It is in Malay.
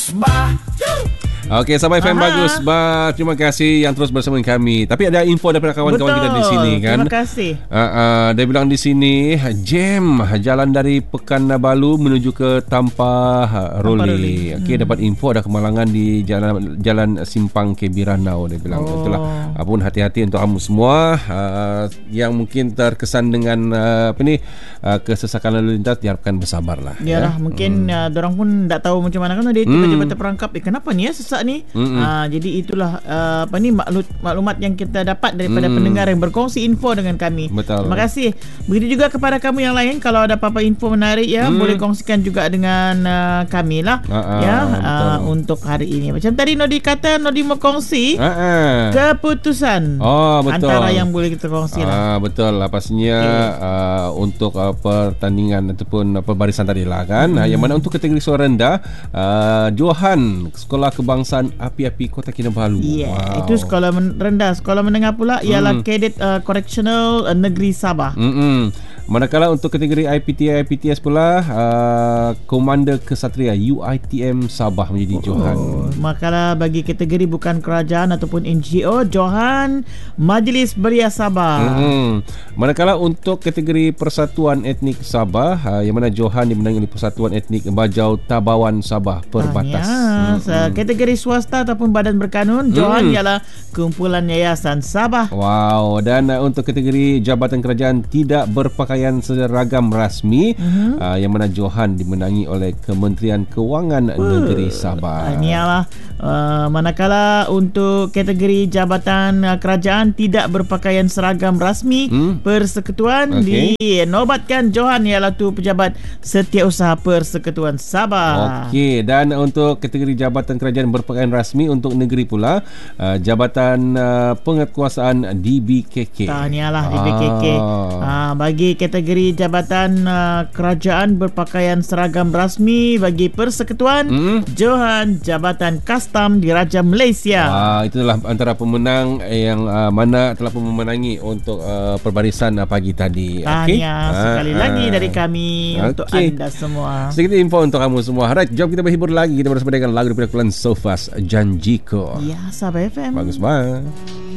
Okey, Sabah FM bagus. Terima kasih yang terus bersama dengan kami. Tapi ada info daripada kawan-kawan kita di sini kan. Terima kasih. Dia bilang di sini jam jalan dari Pekanbaru menuju ke Tampah Roli. Okey, dapat info ada kemalangan di jalan Simpang Kebiranau, dia bilang. Itulah. Pun hati-hati untuk kamu semua yang mungkin terkesan dengan kesesakan lalu lintas, diharapkan bersabarlah. Yalah, mungkin dorang pun tak tahu macam mana kan dia tiba-tiba terperangkap. Kenapa ni sesak ni? Jadi itulah maklumat yang kita dapat daripada pendengar yang berkongsi info dengan kami. Betul. Terima kasih. Begitu juga kepada kamu yang lain, kalau ada apa-apa info menarik boleh kongsikan juga dengan kami lah. Untuk hari ini. Macam tadi Nodi kata, Nodi mau kongsi keputusan antara yang boleh kita kongsi lah. Betul lah, pastinya untuk pertandingan ataupun pembarisan tadi lah kan. Yang mana untuk kategori suara rendah, Johan Sekolah Kebangsaan Api-Api Kota Kinabalu. Itu sekolah rendah. Sekolah menengah pula ialah Cadet Correctional Negeri Sabah. Manakala untuk kategori IPTS pula, Komander Kesatria UiTM Sabah menjadi Johan. Manakala bagi kategori bukan kerajaan ataupun NGO, Johan Majlis Belia Sabah. Manakala untuk kategori Persatuan Etnik Sabah, yang mana Johan dimenangi oleh Persatuan Etnik Bajau Tabawan Sabah Perbatas. Kategori swasta ataupun badan berkanun, Johan ialah Kumpulan Yayasan Sabah. Wow. Dan untuk kategori Jabatan Kerajaan tidak berpakaian seragam rasmi, yang mana Johan dimenangi oleh Kementerian Kewangan Negeri Sabah. Ini ialah manakala untuk kategori Jabatan Kerajaan tidak berpakaian seragam rasmi, Persekutuan dinobatkan Johan ialah tu pejabat Setiausaha Persekutuan Sabah. Okey, dan untuk kategori Jabatan Kerajaan berpakaian rasmi untuk negeri pula, Jabatan Penguatkuasaan DBKK. Tahniahlah DBKK. Bagi kategori Jabatan Kerajaan berpakaian seragam rasmi bagi Persekutuan, Johan Jabatan Kastam Diraja Malaysia. Itulah antara pemenang yang mana telah pun memenangi untuk perbarisan pagi tadi. Tahniah sekali lagi dari kami untuk anda semua. Sedikit info untuk kamu semua. Alright, jom kita berhibur lagi. Kita bersama dengan lagu daripada Kulan Sofas, Janjiko. Ya, Sabah FM. Bagus banget.